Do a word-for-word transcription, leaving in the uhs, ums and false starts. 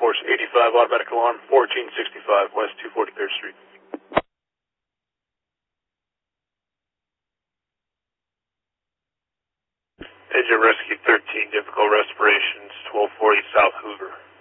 Force eighty-five, automatic alarm, fourteen sixty-five West two forty-third Street. Agent Rescue thirteen, difficult respirations, twelve forty South Hoover.